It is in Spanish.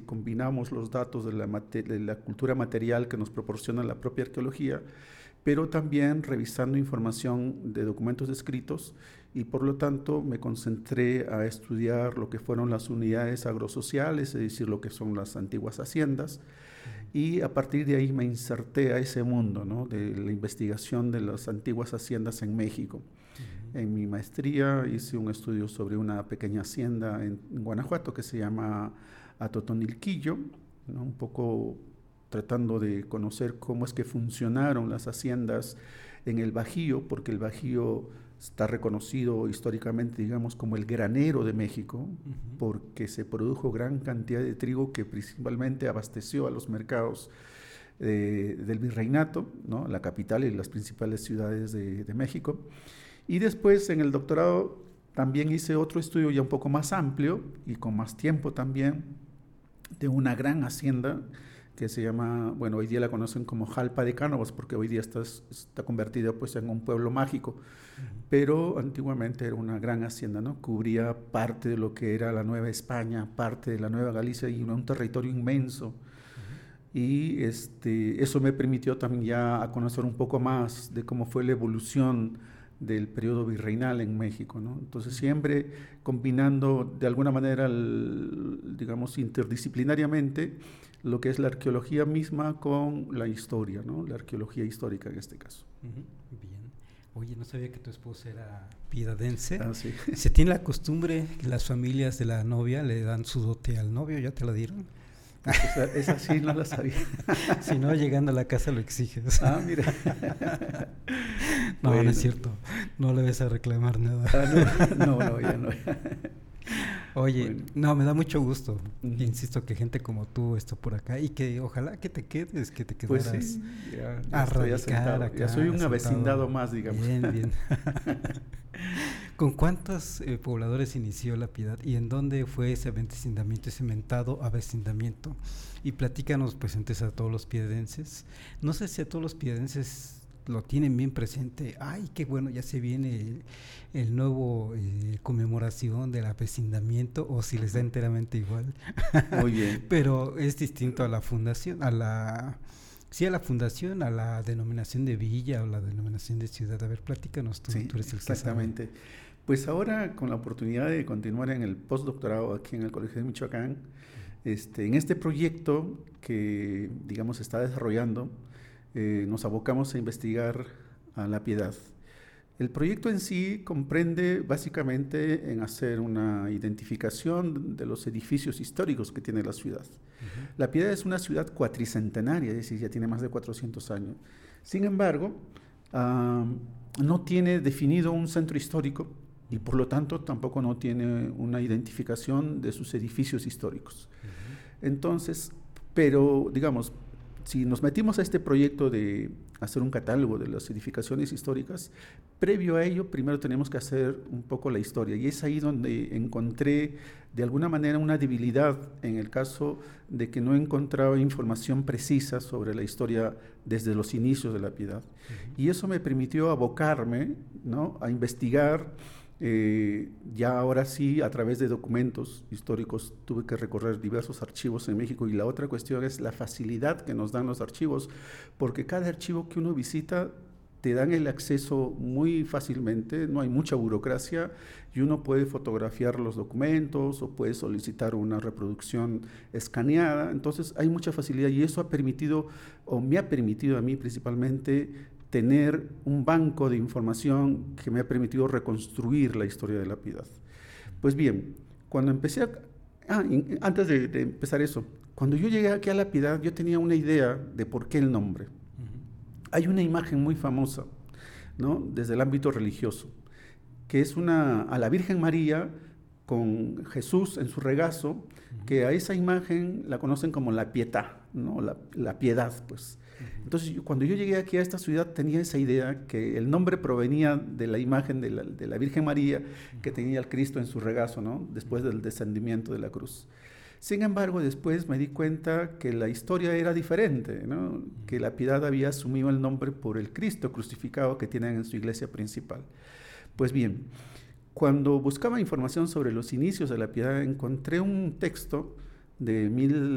combinamos los datos de la cultura material que nos proporciona la propia arqueología, pero también revisando información de documentos escritos, y por lo tanto me concentré a estudiar lo que fueron las unidades agrosociales, es decir, lo que son las antiguas haciendas, y a partir de ahí me inserté a ese mundo, ¿no?, de la investigación de las antiguas haciendas en México. En mi maestría hice un estudio sobre una pequeña hacienda en Guanajuato que se llama Atotonilquillo, ¿no?, un poco tratando de conocer cómo es que funcionaron las haciendas en el Bajío, porque el Bajío está reconocido históricamente, digamos, como el granero de México, porque se produjo gran cantidad de trigo que principalmente abasteció a los mercados del virreinato, ¿no?, la capital y las principales ciudades de México. Y después en el doctorado también hice otro estudio ya un poco más amplio y con más tiempo también, de una gran hacienda que se llama, bueno, hoy día la conocen como Jalpa de Cánovas, porque hoy día está convertida pues en un pueblo mágico, pero antiguamente era una gran hacienda, ¿no? Cubría parte de lo que era la Nueva España, parte de la Nueva Galicia, y un territorio inmenso. Y eso me permitió también ya a conocer un poco más de cómo fue la evolución del periodo virreinal en México, ¿no? Entonces siempre combinando de alguna manera, digamos, interdisciplinariamente, lo que es la arqueología misma con la historia, ¿no?, la arqueología histórica en este caso. Bien. Oye, no sabía que tu esposa era piedadense. Ah, sí. Se tiene la costumbre que las familias de la novia le dan su dote al novio, ¿ya te la dieron? Esa sí no la sabía. Si no, llegando a la casa lo exiges. Ah, mira. No, bueno. no es cierto. No le vas a reclamar nada. No, ya no. Oye, bueno. No, me da mucho gusto. Insisto que gente como tú está por acá y que ojalá que te quedes, que te quedaras pues sí, ya a radicar acá. Ya soy un asentado. avecindado más, digamos. Bien. ¿Con cuántos pobladores inició La Piedad y en dónde fue ese avecindamiento, ese mentado avecindamiento? Y platícanos pues antes a todos los piedenses. No sé si a todos los piedenses lo tienen bien presente. Ay, qué bueno, ya se viene el nuevo conmemoración del avecindamiento, o si les da enteramente igual. Muy bien. Pero es distinto a la fundación, a la fundación, a la denominación de villa o la denominación de ciudad. A ver, platícanos tú, Sí, tú eres el exactamente. que sabe. Pues ahora, con la oportunidad de continuar en el postdoctorado aquí en el Colegio de Michoacán, en este proyecto que, digamos, se está desarrollando, nos abocamos a investigar a La Piedad. El proyecto en sí comprende básicamente en hacer una identificación de los edificios históricos que tiene la ciudad. La Piedad es una ciudad cuatricentenaria, es decir, ya tiene más de 400 años. Sin embargo, no tiene definido un centro histórico y por lo tanto tampoco no tiene una identificación de sus edificios históricos. Entonces, pero digamos, si nos metimos a este proyecto de hacer un catálogo de las edificaciones históricas, previo a ello primero tenemos que hacer un poco la historia, y es ahí donde encontré de alguna manera una debilidad en el caso de que no encontraba información precisa sobre la historia desde los inicios de La Piedad. Y eso me permitió abocarme, ¿no?, a investigar. Ya ahora sí, a través de documentos históricos, tuve que recorrer diversos archivos en México, y la otra cuestión es la facilidad que nos dan los archivos, porque cada archivo que uno visita te dan el acceso muy fácilmente, no hay mucha burocracia, y uno puede fotografiar los documentos o puede solicitar una reproducción escaneada. Entonces hay mucha facilidad, y eso ha permitido, o me ha permitido a mí principalmente, tener un banco de información que me ha permitido reconstruir la historia de La Piedad. Pues bien, cuando empecé antes de empezar eso, cuando yo llegué aquí a La Piedad, yo tenía una idea de por qué el nombre. Hay una imagen muy famosa, ¿no?, desde el ámbito religioso, que es a la Virgen María con Jesús en su regazo, que a esa imagen la conocen como la Pietà, ¿no?, la piedad, pues. Entonces, cuando yo llegué aquí a esta ciudad, tenía esa idea que el nombre provenía de la imagen de la Virgen María que tenía al Cristo en su regazo, ¿no?, después del descendimiento de la cruz. Sin embargo, después me di cuenta que la historia era diferente, ¿no?, que La Piedad había asumido el nombre por el Cristo crucificado que tienen en su iglesia principal. Pues bien, cuando buscaba información sobre los inicios de La Piedad, encontré un texto de